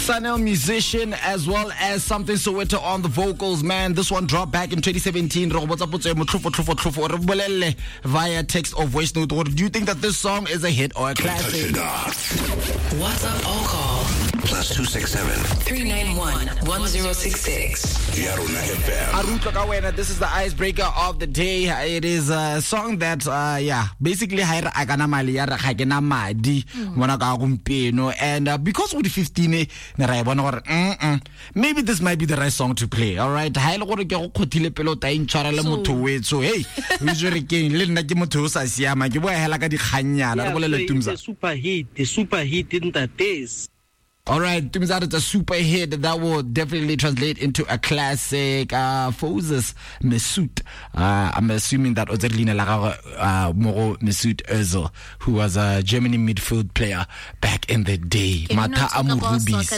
Sanel, musician, as well as Something Soweto on the vocals, man. This one dropped back in 2017. Via text or voice note. Or do you think that this song is a hit or a classic? What's up, all call? +267 391 1066. Arutlo Kawena, this is the icebreaker of the day. It is a song that, basically, and because with 15, maybe this might be the right song to play. All right, so hey, the super hit in the days. All right, it's a super hit that will definitely translate into a classic. Foses Mesut. I'm assuming that was Moro Mesut Özil, who was a Germany midfield player back in the day. Mata Amurubis.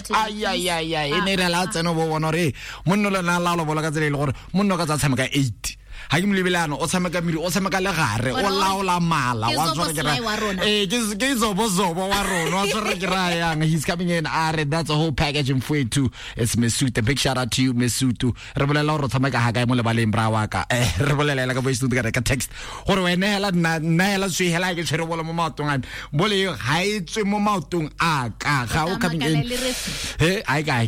Eight. Ha ke mlebelano o tshameka miri o tshameka le gare o laola mala wa tsore ke ra ke zobo wa rona wa tsore ke ra yang. He's coming in. That's a whole package in for too. It's Mesut. A big shout out to you, Mesut. Re bolela hore tshameka ha kae mo lebaleng bra wa ka re bolela la ka voice note ka text gore wena hela nna swi hela ke tshwere bola mo maotong a bole ha etswe mo maotong a ka ga o coming in ai ka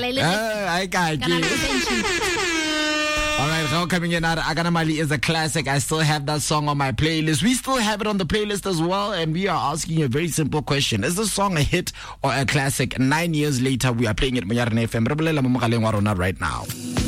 All right, so coming in at Aganamali is a classic. I still have that song on my playlist. We still have it on the playlist as well, and we are asking you a very simple question. Is this song a hit or a classic? 9 years later, we are playing it on Moyarene FM right now.